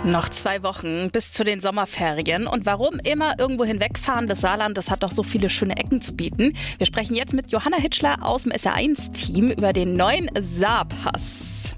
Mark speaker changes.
Speaker 1: Noch 2 Wochen bis zu den Sommerferien. Und warum immer irgendwo hinwegfahren? Das Saarland, das hat doch so viele schöne Ecken zu bieten. Wir sprechen jetzt mit Johanna Hitschler aus dem SR1-Team über den neuen Saarpass.